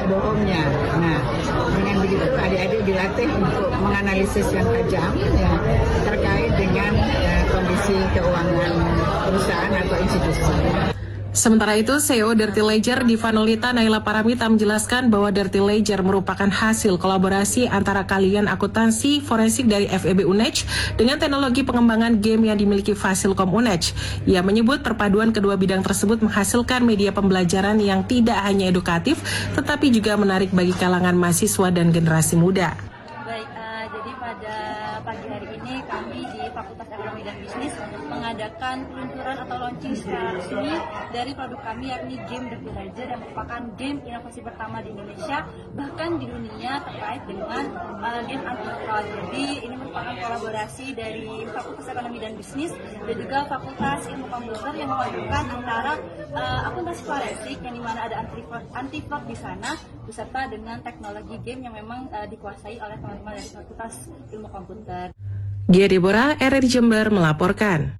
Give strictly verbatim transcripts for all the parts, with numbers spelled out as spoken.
tidak bohongnya. Nah, dengan begitu adik-adik dilatih untuk menganalisis yang tajam ya, terkait dengan uh, kondisi keuangan perusahaan atau institusi. Sementara itu, C E O Dirty Ledger Diva Nolita Naila Paramita menjelaskan bahwa Dirty Ledger merupakan hasil kolaborasi antara kalian akuntansi forensik dari F E B U N E C dengan teknologi pengembangan game yang dimiliki Fasilkom U N E C. Ia menyebut perpaduan kedua bidang tersebut menghasilkan media pembelajaran yang tidak hanya edukatif, tetapi juga menarik bagi kalangan mahasiswa dan generasi muda. Baik, uh, jadi pada pagi hari ini kami di Fakultas Ekonomi dan Bisnis mengadakan peluncuran atau launching secara resmi dari produk kami, yakni game Dirty Ledger yang merupakan game inovasi pertama di Indonesia bahkan di dunia terkait dengan uh, game anti-fraud. Jadi ini merupakan kolaborasi dari Fakultas Ekonomi dan Bisnis dan juga Fakultas Ilmu Komputer yang memadukan antara uh, akuntansi forensik yang dimana ada anti-fraud anti-fraud di sana beserta dengan teknologi game yang memang uh, dikuasai oleh teman-teman dari Fakultas Ilmu Komputer. Gia Deborah, R R I Jember melaporkan.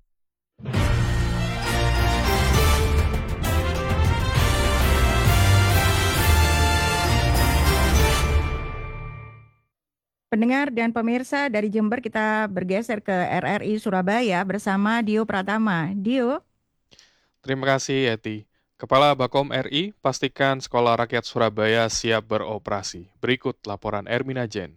Pendengar dan pemirsa dari Jember, kita bergeser ke R R I Surabaya bersama Dio Pratama. Dio. Terima kasih, Yeti. Kepala Bakom R I pastikan Sekolah Rakyat Surabaya siap beroperasi. Berikut laporan Ermina Jen.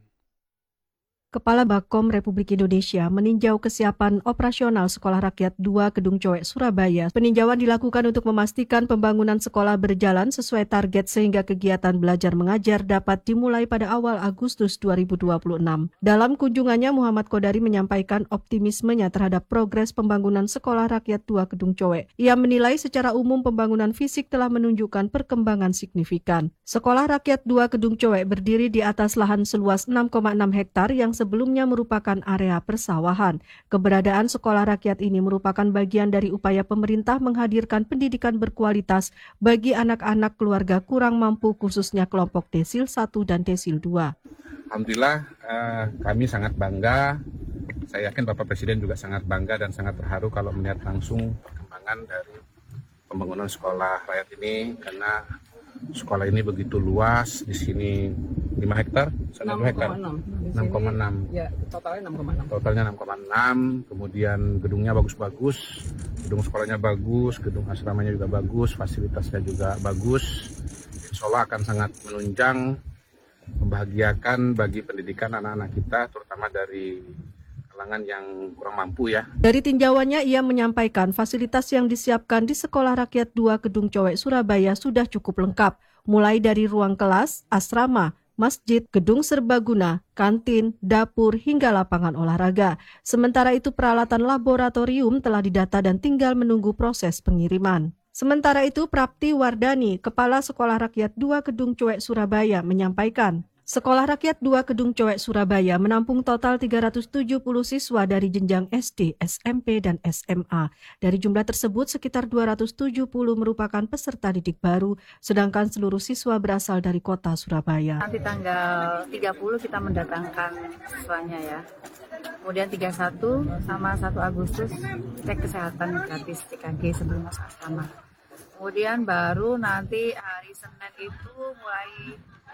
Kepala Bakom Republik Indonesia meninjau kesiapan operasional Sekolah Rakyat dua Kedung Coek, Surabaya. Peninjauan dilakukan untuk memastikan pembangunan sekolah berjalan sesuai target sehingga kegiatan belajar mengajar dapat dimulai pada awal Agustus dua ribu dua puluh enam. Dalam kunjungannya, Muhammad Kodari menyampaikan optimismenya terhadap progres pembangunan Sekolah Rakyat dua Kedung Coek. Ia menilai secara umum pembangunan fisik telah menunjukkan perkembangan signifikan. Sekolah Rakyat dua Kedung Coek berdiri di atas lahan seluas enam koma enam hektar yang sebelumnya merupakan area persawahan. Keberadaan sekolah rakyat ini merupakan bagian dari upaya pemerintah menghadirkan pendidikan berkualitas bagi anak-anak keluarga kurang mampu, khususnya kelompok desil satu dan desil dua. Alhamdulillah eh, kami sangat bangga. Saya yakin Bapak Presiden juga sangat bangga dan sangat terharu kalau melihat langsung perkembangan dari pembangunan sekolah rakyat ini, karena sekolah ini begitu luas. Di sini lima hektar, enam hektar, enam koma enam. Ya, totalnya enam koma enam. Totalnya enam koma enam. Kemudian gedungnya bagus-bagus, gedung sekolahnya bagus, gedung asramanya juga bagus, fasilitasnya juga bagus. Insya Allah akan sangat menunjang, membahagiakan bagi pendidikan anak-anak kita, terutama dari kalangan yang kurang mampu ya. Dari tinjauannya, ia menyampaikan fasilitas yang disiapkan di Sekolah Rakyat dua Kedung Coek, Surabaya sudah cukup lengkap, mulai dari ruang kelas, asrama, masjid, gedung serbaguna, kantin, dapur, hingga lapangan olahraga. Sementara itu peralatan laboratorium telah didata dan tinggal menunggu proses pengiriman. Sementara itu Prapti Wardani, Kepala Sekolah Rakyat dua Kedung Coek, Surabaya menyampaikan, Sekolah Rakyat dua Kedung Coek, Surabaya menampung total tiga ratus tujuh puluh siswa dari jenjang S D, S M P, dan S M A. Dari jumlah tersebut, sekitar dua ratus tujuh puluh merupakan peserta didik baru, sedangkan seluruh siswa berasal dari kota Surabaya. Nanti tanggal tiga puluh kita mendatangkan siswanya ya. Kemudian tiga puluh satu sama satu Agustus cek kesehatan gratis T K G sebelum masuk asrama. Kemudian baru nanti hari Senin itu mulai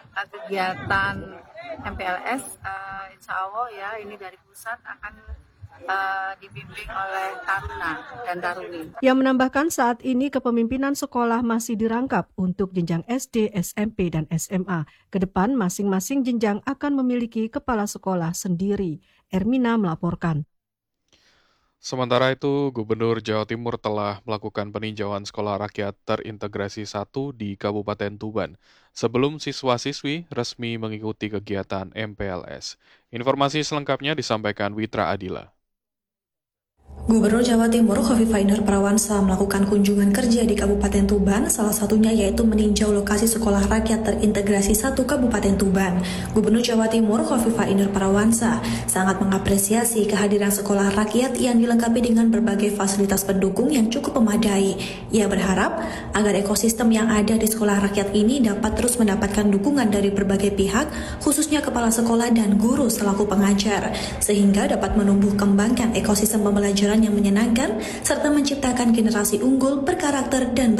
kegiatan M P L S, uh, insya Allah ya, ini dari pusat akan uh, dibimbing oleh Taruna dan Taruni. Yang menambahkan saat ini kepemimpinan sekolah masih dirangkap untuk jenjang S D, S M P, dan S M A. Kedepan masing-masing jenjang akan memiliki kepala sekolah sendiri. Ermina melaporkan. Sementara itu, Gubernur Jawa Timur telah melakukan peninjauan sekolah rakyat terintegrasi satu di Kabupaten Tuban sebelum siswa-siswi resmi mengikuti kegiatan M P L S. Informasi selengkapnya disampaikan Witra Adila. Gubernur Jawa Timur Khofifah Indar Parawansa melakukan kunjungan kerja di Kabupaten Tuban, salah satunya yaitu meninjau lokasi sekolah rakyat terintegrasi satu Kabupaten Tuban. Gubernur Jawa Timur Khofifah Indar Parawansa sangat mengapresiasi kehadiran sekolah rakyat yang dilengkapi dengan berbagai fasilitas pendukung yang cukup memadai. Ia berharap agar ekosistem yang ada di sekolah rakyat ini dapat terus mendapatkan dukungan dari berbagai pihak, khususnya kepala sekolah dan guru selaku pengajar, sehingga dapat menumbuh kembangkan ekosistem pembelajaran yang menyenangkan serta menciptakan generasi unggul berkarakter dan